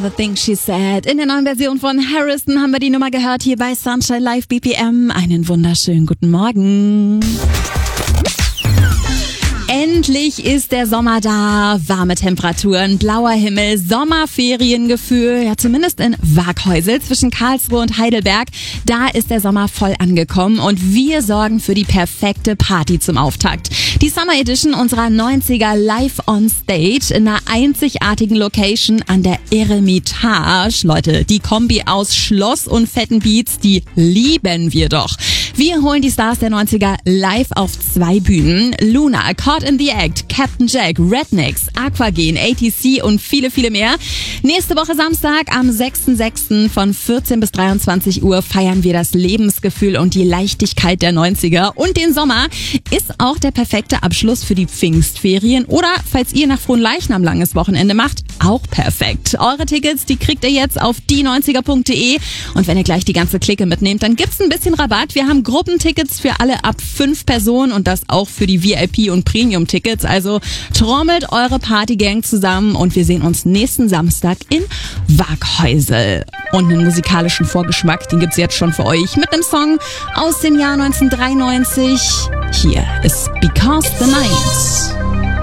Everything She Said. In der neuen Version von Harrison haben wir die Nummer gehört hier bei Sunshine Live BPM. Einen wunderschönen guten Morgen. Endlich ist der Sommer da. Warme Temperaturen, blauer Himmel, Sommerferiengefühl. Ja, zumindest in Waaghäusel zwischen Karlsruhe und Heidelberg. Da ist der Sommer voll angekommen und wir sorgen für die perfekte Party zum Auftakt. Die Summer Edition unserer 90er live on stage in einer einzigartigen Location an der Eremitage. Leute, die Kombi aus Schloss und fetten Beats, die lieben wir doch. Wir holen die Stars der 90er live auf 2 Bühnen. Luna, Caught in the Act, Captain Jack, Rednecks, Aquagen, ATC und viele, viele mehr. Nächste Woche Samstag am 6.6. von 14 bis 23 Uhr feiern wir das Lebensgefühl und die Leichtigkeit der 90er. Und den Sommer ist auch der perfekte Abschluss für die Pfingstferien. Oder falls ihr nach Fronleichnam langes Wochenende macht, auch perfekt. Eure Tickets, die kriegt ihr jetzt auf die90er.de. Und wenn ihr gleich die ganze Clique mitnehmt, dann gibt's ein bisschen Rabatt. Wir haben Gruppentickets für alle ab 5 Personen und das auch für die VIP- und Premium-Tickets. Also trommelt eure Partygang zusammen und wir sehen uns nächsten Samstag in Waaghäusel. Und einen musikalischen Vorgeschmack, den gibt's jetzt schon für euch mit einem Song aus dem Jahr 1993. Hier ist Because the Night.